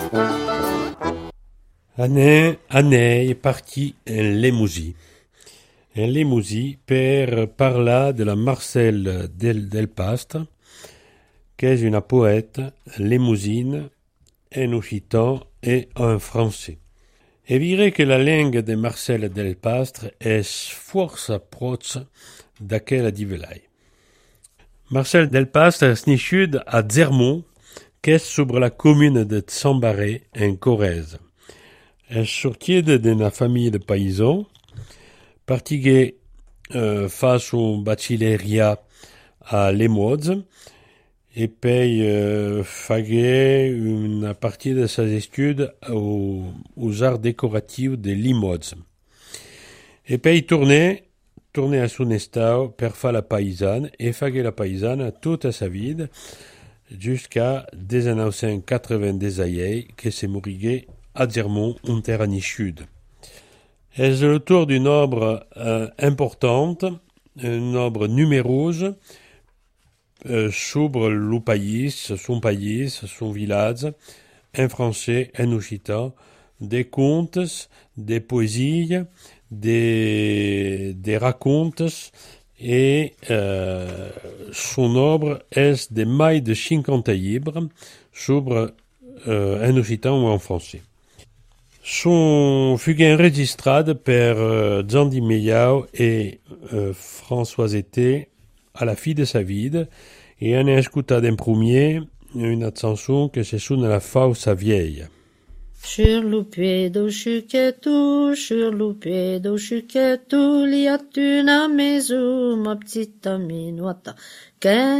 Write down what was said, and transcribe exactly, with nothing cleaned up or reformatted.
Anè, anè est parti en Lemousie. En Lemousie per parlar de la Marcelle del, del Pastre, qu'est une poète lemousine en occitan et en français. E viré que la langue de Marcelle del Pastre est força proche d'aquella di Velay. Marcel del Pastre est nascut a Zermont, qu'est sobre la commune de Tsambaré, en Corrèze. Est sortit d'una famille de paysans, partigué euh, fa son bachilleria a Limoges, et puis euh, fagué une partie de ses études aux, aux arts décoratifs de Limoges. Et puis tourné, tourné à son estau per fa la paysanne, et fagué la paysanne toute sa vie, jusqu'à dix-neuf cent quatre-vingt-dix, que se mourigué à Zermont, en terre sud. C'est le tour d'une œuvre euh, importante, une œuvre numéreuse, euh, sobre le pays, son pays, son village, en français, en occitan, des contes, des poésies, des, des racontes, et euh, son œuvre est de mai de cinquante livres, sobre euh, en occitan ou en français. Son fut enregistré per euh, Zandi Meyau et euh, François Été à la fin de sa vie, et on a écouté en premier une chanson que se sonne la fausse vieille. Sur le pied do chuquetou, sur le pied do chuquetou, il y a une maison, ma petite amie noata.